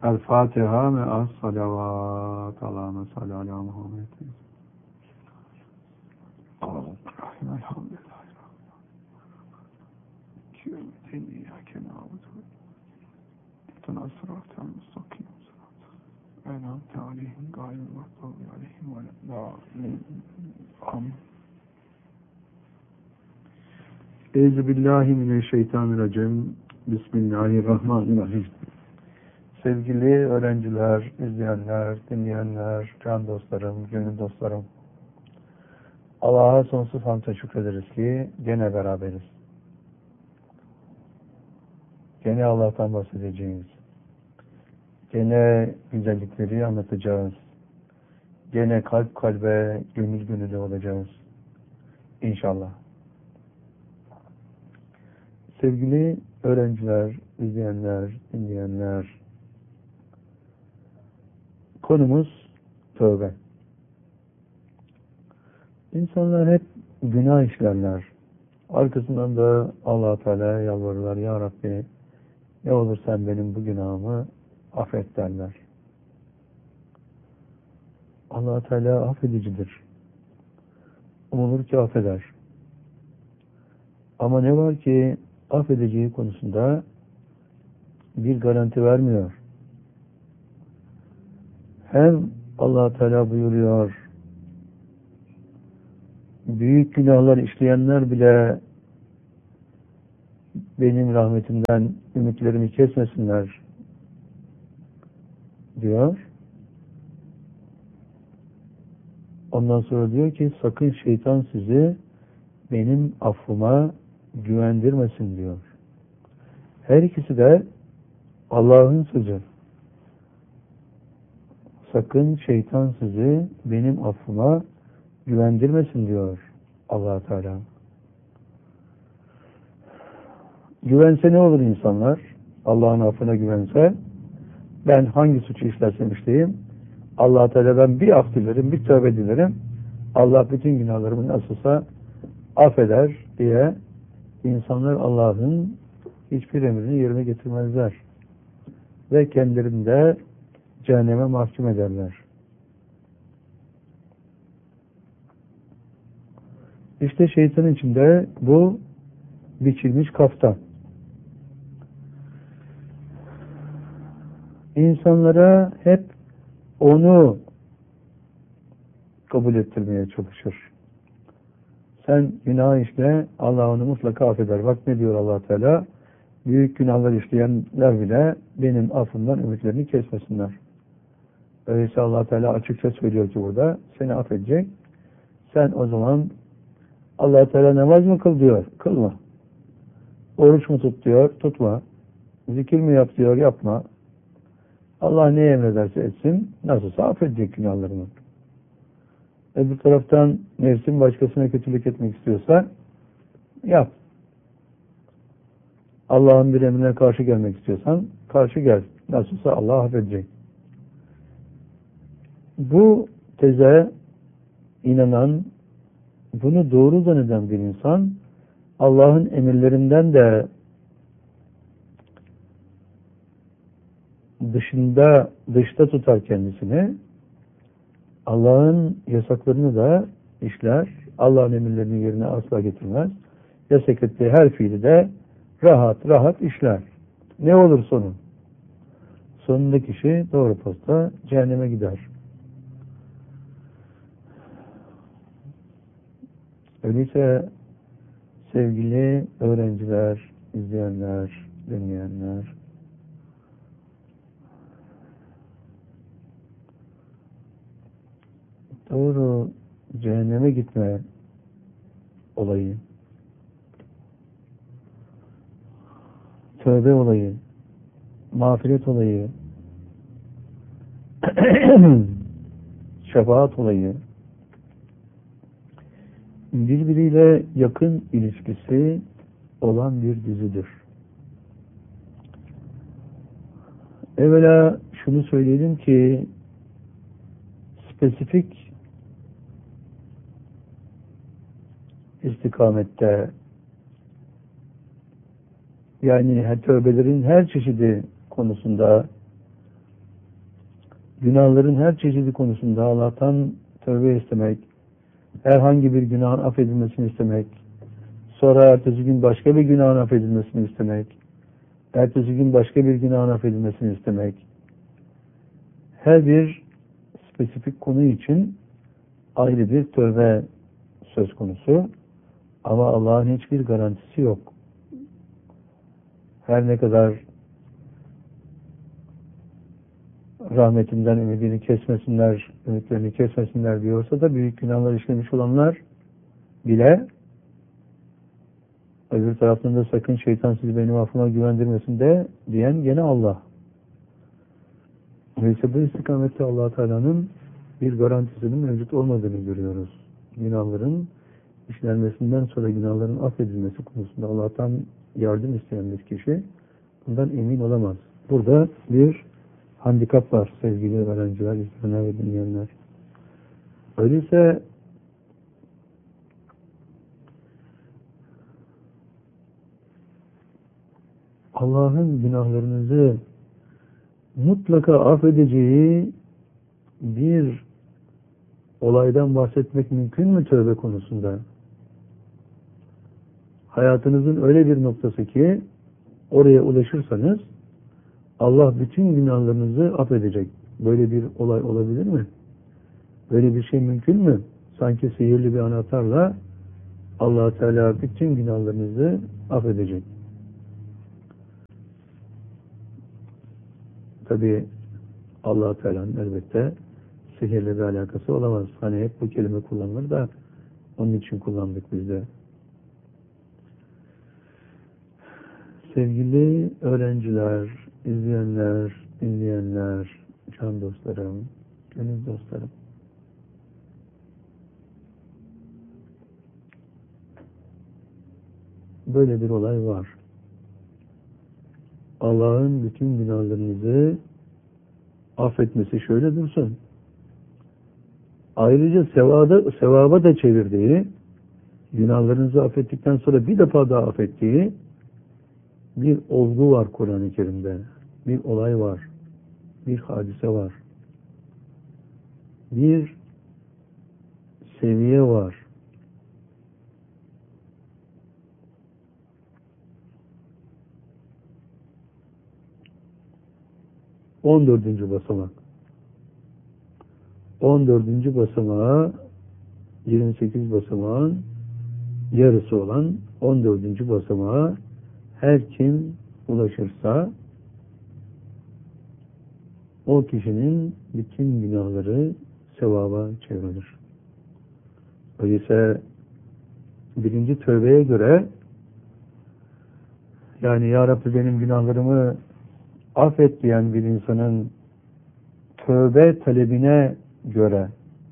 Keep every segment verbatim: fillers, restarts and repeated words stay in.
El Fatiha ve as salavat. Allahümme salli ala Muhammed. Elhamdülillah. Kiyâmetin iyyâke nâbudu. İhtena sıratel mustakim. En'amte aleyhim gayril mağdûbi aleyhim ve lâ. Amin. Euzubillahimineşşeytanirracim. Bismillahirrahmanirrahim. Sevgili öğrenciler, izleyenler, dinleyenler, can dostlarım, gönül dostlarım. Allah'a sonsuz hamdle şükrederiz ki gene beraberiz. Gene Allah'tan bahsedeceğiz. Gene güzellikleri anlatacağız. Gene kalp kalbe, gönül gönüle olacağız. İnşallah. Sevgili öğrenciler, izleyenler, dinleyenler, konumuz tövbe. İnsanlar hep günah işlerler. Arkasından da Allah-u Teala'ya yalvarırlar. Ya Rabbi, ne olur sen benim bu günahımı affet derler. Allah-u Teala affedicidir. Umulur ki affeder. Ama ne var ki affedeceği konusunda bir garanti vermiyor. Hem Allah-u Teala buyuruyor, büyük günahlar işleyenler bile benim rahmetimden ümitlerimi kesmesinler diyor. Ondan sonra diyor ki sakın şeytan sizi benim affıma güvendirmesin diyor. Her ikisi de Allah'ın sözü. Sakın şeytan sizi benim affıma güvendirmesin diyor Allah-u Teala. Güvense ne olur insanlar? Allah'ın affına güvense, ben hangi suçu işlersem işleyeyim, Allah-u Teala'dan bir af dilerim, bir tövbe dilerim, Allah bütün günahlarımı nasılsa affeder diye insanlar Allah'ın hiçbir emrini yerine getirmezler. Ve kendilerini de cehenneme mahkum ederler. İşte şeytanın içinde bu biçilmiş kaftan. İnsanlara hep onu kabul ettirmeye çalışır. Sen günah işle, Allah onu mutlaka affeder. Bak ne diyor Allah Teala? Büyük günahlar işleyenler bile benim affımdan ümitlerini kesmesinler. Öyleyse Allah Teala açıkça söylüyor ki burada seni affedecek. Sen o zaman Allah Teala namaz mı kıl diyor? Kılma. Oruç mu tut diyor? Tutma. Zikir mi yap diyor? Yapma. Allah ne emrederse etsin, nasılsa affedecek günahlarını. Öbür taraftan nefsin başkasına kötülük etmek istiyorsa yap. Allah'ın bir emrine karşı gelmek istiyorsan karşı gel. Nasılsa Allah affedecek. Bu teze inanan, bunu doğru zanneden bir insan Allah'ın emirlerinden de dışında, dışta tutar kendisini. Allah'ın yasaklarını da işler. Allah'ın emirlerini yerine asla getirmez. Yasak ettiği her fiili de rahat rahat işler. Ne olur sonu? Sonunda kişi doğru posta cehenneme gider. Öyleyse sevgili öğrenciler, izleyenler, dinleyenler, doğru cehenneme gitme olayı, tövbe olayı, mağfiret olayı, şefaat olayı, birbiriyle yakın ilişkisi olan bir dizidir. Evvela şunu söyleyelim ki spesifik istikamette, yani tövbelerin her çeşidi konusunda günahların her çeşidi konusunda Allah'tan tövbe istemek, herhangi bir günahın affedilmesini istemek, sonra ertesi gün başka bir günahın affedilmesini istemek, ertesi gün başka bir günahın affedilmesini istemek, her bir spesifik konu için ayrı bir tövbe söz konusu. Ama Allah'ın hiçbir garantisi yok. Her ne kadar rahmetinden ümidini kesmesinler, ümitlerini kesmesinler diyorsa da büyük günahlar işlemiş olanlar bile öbür taraftan da sakın şeytan sizi benim affıma güvendirmesin de diyen gene Allah. Öyleyse bu istikamette Allah Teala'nın bir garantisinin mevcut olmadığını görüyoruz. Günahların işlenmesinden sonra günahların affedilmesi konusunda Allah'tan yardım isteyen bir kişi bundan emin olamaz. Burada bir handikap var sevgili öğrenciler, izleyenler ve dinleyenler. Öyleyse Allah'ın günahlarınızı mutlaka affedeceği bir olaydan bahsetmek mümkün mü tövbe konusunda? Hayatınızın öyle bir noktası ki oraya ulaşırsanız Allah bütün günahlarınızı affedecek. Böyle bir olay olabilir mi? Böyle bir şey mümkün mü? Sanki sihirli bir anahtarla Allah Teala bütün günahlarınızı affedecek. Tabi Allah Teala'nın elbette sihirle bir alakası olamaz. Hani hep bu kelime kullanılır da onun için kullandık biz de. Sevgili öğrenciler, izleyenler, dinleyenler, can dostlarım, gönül dostlarım. Böyle bir olay var. Allah'ın bütün günahlarınızı affetmesi şöyle dursun. Ayrıca sevada, sevaba da çevirdiği, günahlarınızı affettikten sonra bir defa daha affettiği bir olgu var Kur'an-ı Kerim'de. Bir olay var. Bir hadise var. Bir seviye var. On dördüncü basamak. On dördüncü basamağa yirmi sekiz basamağın yarısı olan on dördüncü basamağa her kim ulaşırsa o kişinin bütün günahları sevaba çevrilir. Öyleyse birinci tövbeye göre, yani Ya Rabbi benim günahlarımı affet diyen bir insanın tövbe talebine göre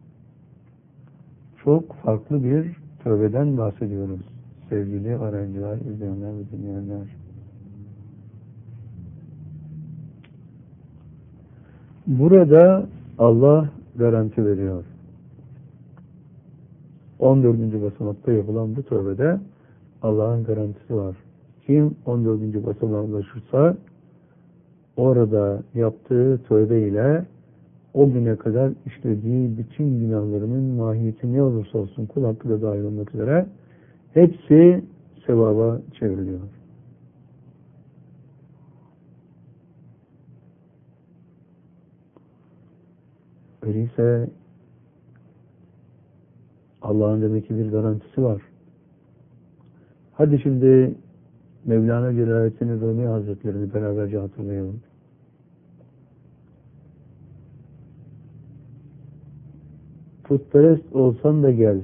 çok farklı bir tövbeden bahsediyoruz. Sevgili öğrenciler, izleyenler ve dinleyenler. Burada Allah garanti veriyor. on dördüncü basamakta yapılan bu tövbede Allah'ın garantisi var. Kim on dördüncü basamağa ulaşırsa orada yaptığı tövbe ile o güne kadar işlediği bütün günahlarının mahiyeti ne olursa olsun, kul hakkı da dahil olmak üzere hepsi sevaba çevriliyor. Öyleyse Allah'ın demek ki bir garantisi var. Hadi şimdi Mevlana Celaleddin Rumi Hazretlerini beraberce hatırlayalım. Putperest olsan da gel,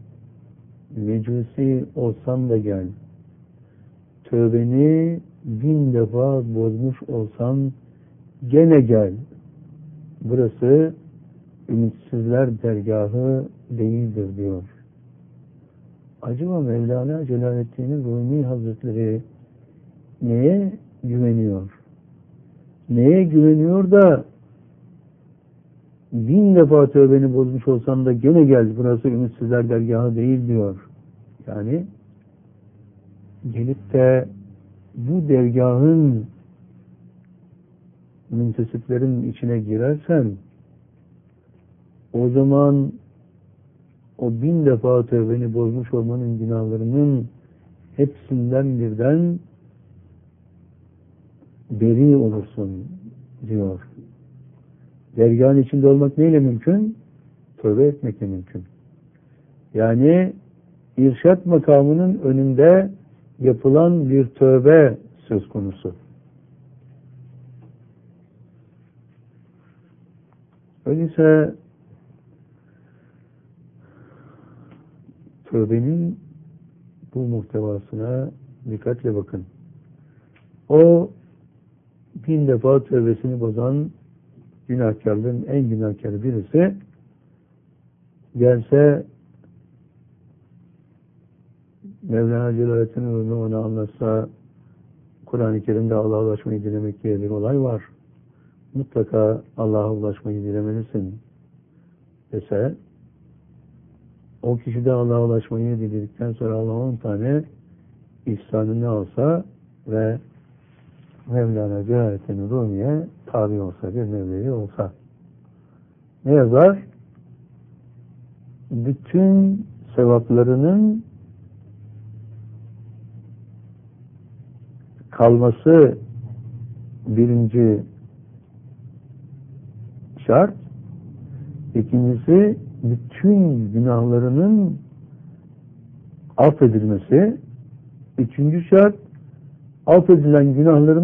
mecusi olsan da gel, tövbeni bin defa bozmuş olsan gene gel. Burası ümitsizler dergahı değildir diyor. Acaba Mevlana Celaleddin Rumi Hazretleri neye güveniyor? Neye güveniyor da bin defa tövbeni bozmuş olsan da gene gel, burası ümitsizler dergahı değil diyor. Yani gelip de bu dergahın müntesiplerin içine girersen o zaman o bin defa tövbeni bozmuş olmanın günahlarının hepsinden birden beri olursun diyor. Dergâhın içinde olmak neyle mümkün? Tövbe etmekle mümkün. Yani irşat makamının önünde yapılan bir tövbe söz konusu. Öyleyse tövbenin bu muhtevasına dikkatle bakın. O bin defa tövbesini bozan günahkarların en günahkarı birisi gelse Mevlana Celaleddin Rumi ona anlatsa Kur'an-ı Kerim'de Allah'a ulaşmayı dilemek diye bir olay var. Mutlaka Allah'a ulaşmayı dilemelisin dese o kişi de Allah'a ulaşmayı diledikten sonra Allah on tane ihsanını alsa ve Mevlana Celaleddin Rumi'ye tabi olsa, bir Mevlevi olsa ne yazar? Bütün sevaplarının kalması birinci şart. İkincisi bütün günahlarının affedilmesi. Üçüncü şart affedilen günahların